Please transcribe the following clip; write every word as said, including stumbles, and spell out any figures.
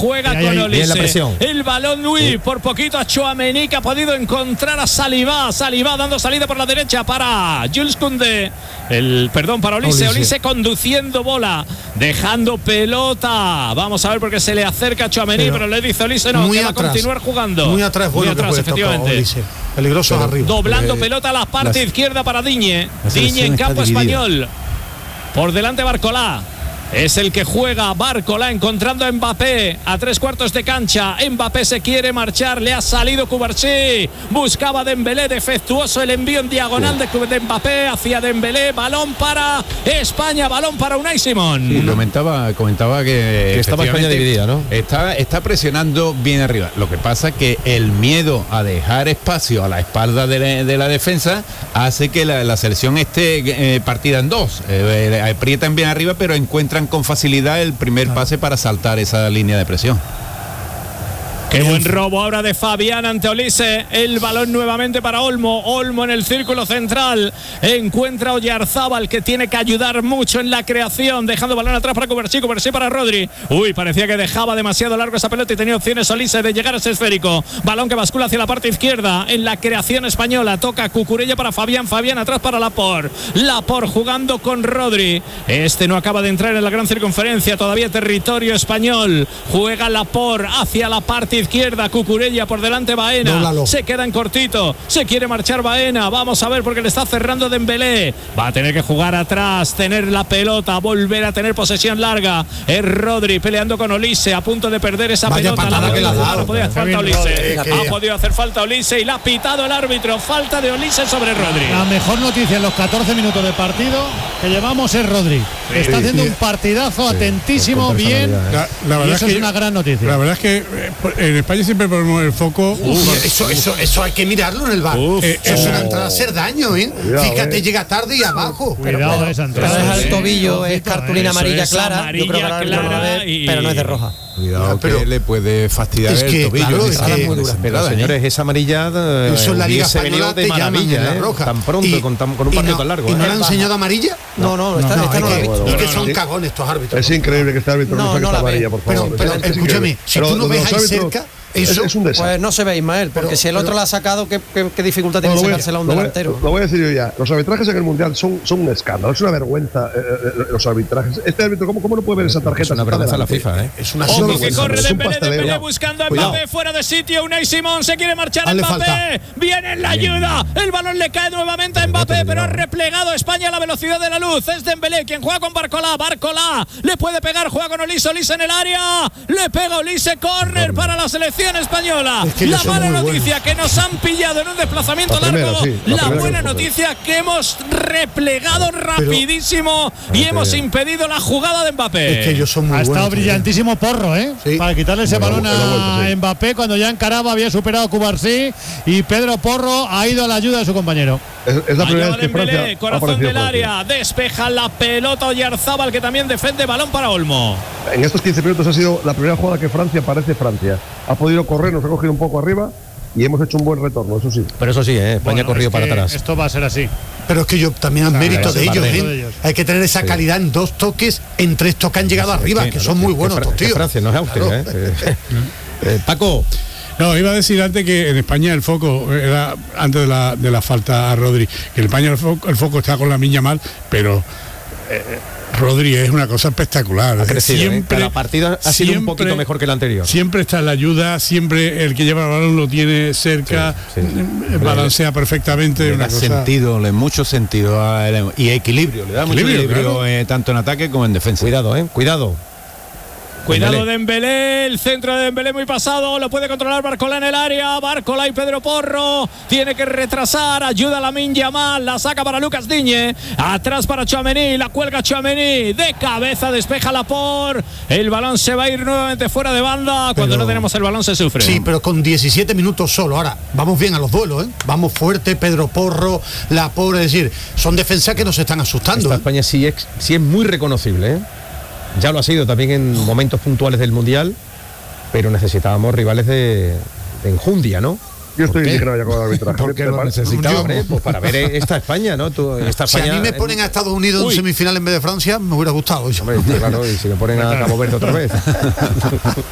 juega ahí, con ahí, Olise. El balón Luis, sí. Por poquito a Tchouaméni, que ha podido encontrar a Saliba. Saliba dando salida por la derecha para Jules Koundé. El, perdón, para Olise. Olise conduciendo bola, dejando pelota. Vamos a ver porque se le acerca a Tchouaméni, pero, pero le dice Olise no, que va a continuar jugando. Muy atrás, bueno, muy atrás, efectivamente. Peligroso arriba. Doblando eh, pelota a la parte las, izquierda para Digne. Digne en campo español. Por delante Barcolá. Es el que juega Barcolá encontrando a Mbappé a tres cuartos de cancha. Mbappé se quiere marchar, le ha salido Cubarsí. Buscaba Dembélé, defectuoso el envío en diagonal de, de Mbappé hacia Dembélé. Balón para España, balón para Unai Simón. Sí, comentaba, comentaba que, que estaba España dividida, ¿no? Está, está presionando bien arriba. Lo que pasa es que el miedo a dejar espacio a la espalda de la, de la defensa hace que la, la selección esté eh, partida en dos. Eh, aprietan bien arriba, pero encuentran con facilidad el primer pase para saltar esa línea de presión. Qué buen robo ahora de Fabián ante Olise. El balón nuevamente para Olmo. Olmo en el círculo central. Encuentra a Oyarzábal, que tiene que ayudar mucho en la creación. Dejando balón atrás para Cubarsí. Cubarsí para Rodri. Uy, parecía que dejaba demasiado largo esa pelota y tenía opciones Olise de llegar a ese esférico. Balón que bascula hacia la parte izquierda. En la creación española. Toca Cucurella para Fabián. Fabián atrás para Laporte. Laporte jugando con Rodri. Este no acaba de entrar en la gran circunferencia. Todavía territorio español. Juega Laporte hacia la parte izquierda, Cucurella por delante, Baena. Dóblalo. Se queda en cortito, se quiere marchar Baena. Vamos a ver porque le está cerrando Dembélé. Va a tener que jugar atrás, tener la pelota, volver a tener posesión larga. Es Rodri peleando con Olise, a punto de perder esa Vaya pelota. La que la no podía hacer falta Olise. Ha podido hacer falta Olise y la ha pitado el árbitro. Falta de Olise sobre Rodri. La mejor noticia en los catorce minutos de partido que llevamos es Rodri. Sí, está haciendo sí. un partidazo sí, atentísimo, bien. La, la verdad y eso es, que, es una gran noticia. La verdad es que en España siempre ponemos el foco. Uf, eso, eso, eso hay que mirarlo en el bar. Uf, eh, eso es una entrada a hacer daño, ¿eh? Cuidado, Fíjate, eh. llega tarde y abajo. Cuidado pero, esa entrada. Pero es el tobillo, es cartulina amarilla clara. Amarilla yo creo que ahora clara ver, y... pero no es de roja. Cuidado, pero, que le puede fastidiar es que, el tobillo. Claro, es que, muy dura. Pero señores, esa amarilla eh, eso en la Liga Española de maravilla, en la eh, roja. tan pronto, y, con, tan, con un partido no, tan largo. ¿Y ¿eh? no le han enseñado amarilla? No, no, esta no, no, no, es, no, que, es que no, son no, cagones estos árbitros. Es increíble que este árbitro no, no saque esta amarilla, por favor. Pero, pero escúchame, si tú lo ves ahí cerca... Eso es un desastre. Pues no se ve, Ismael, porque pero, si el otro pero, la ha sacado, ¿qué, qué, qué dificultad tiene bueno, sacársela a un lo delantero? Voy, lo voy a decir yo ya. Los arbitrajes en el Mundial son, son un escándalo, es una vergüenza eh, eh, los arbitrajes. Este árbitro, ¿cómo, cómo no puede ver esa tarjeta? Es una vergüenza la FIFA, ¿eh? Es una Ojo que corre Dembélé, Dembélé buscando a Mbappé fuera de sitio. Unai Simón se quiere marchar a Mbappé. Viene en la ayuda. El balón le cae nuevamente a Mbappé, pero ha replegado España a la velocidad de la luz. Es Dembélé quien juega con Barcolá. Barcolá le puede pegar, juega con Olise. Olise en el área. Le pega Olise, córner para la selección española. Es que la mala noticia bueno. que nos han pillado en un desplazamiento la primera, largo. Sí, la, la buena que noticia que hemos replegado rapidísimo pero, y hemos impedido la jugada de Mbappé. Es que ellos son muy ha buenos. estado brillantísimo Porro, ¿eh? Sí. Para quitarle ese bueno, balón a vuelta, sí. Mbappé cuando ya encaraba, había superado a Cubarsí y Pedro Porro ha ido a la ayuda de su compañero. Es, es la primera vez que Dembélé, Francia corazón del área, despeja la pelota Oyarzábal, que también defiende, balón para Olmo. En estos quince minutos ha sido la primera jugada que Francia parece Francia. Ha podido correr, nos ha cogido un poco arriba y hemos hecho un buen retorno, eso sí. Pero eso sí, ¿eh? España bueno, ha corrido es para atrás. Esto va a ser así. Pero es que yo también han mérito de ellos, ¿eh? de ellos. Hay que tener esa calidad en dos toques, en tres estos que han llegado arriba, sí, que claro, son muy buenos estos tíos. Francia, no es Austria, claro. ¿eh? eh, Paco. No, iba a decir antes que en España el foco era antes de la, de la falta a Rodri, que en España el foco, el foco está con la Lamine Yamal, pero eh, Rodri es una cosa espectacular. Ha crecido, siempre, ¿eh? Cada partido ha sido un poquito mejor que el anterior. Siempre está en la ayuda, siempre el que lleva el balón lo tiene cerca, sí, sí. balancea perfectamente. Le una da cosa... sentido, le mucho sentido a él, y equilibrio, le da mucho equilibrio, equilibrio claro. eh, tanto en ataque como en defensa. Cuidado, eh, cuidado. Cuidado Dembélé, el centro de Dembélé muy pasado, lo puede controlar Barcolá en el área, Barcolá y Pedro Porro, tiene que retrasar, ayuda a Lamine Yamal, la saca para Lucas Digne, atrás para Tchouaméni, la cuelga Tchouaméni, de cabeza despeja Laporte, el balón se va a ir nuevamente fuera de banda, cuando pero, no tenemos el balón se sufre. Sí, pero con diecisiete minutos solo, ahora vamos bien a los duelos, ¿eh? Vamos fuerte, Pedro Porro, Laporte, es decir, son defensas que nos están asustando. Esta ¿eh? España sí es, sí es muy reconocible, ¿eh? Ya lo ha sido también en momentos puntuales del Mundial, pero necesitábamos rivales de, de enjundia, ¿no? Yo estoy indignado ya con el arbitraje. Porque lo necesitábamos, pues para ver esta España, ¿no? Tú, esta España, si a mí me ponen a Estados Unidos en semifinal en vez de Francia, me hubiera gustado. Hombre, claro, y si me ponen a Cabo Verde otra vez.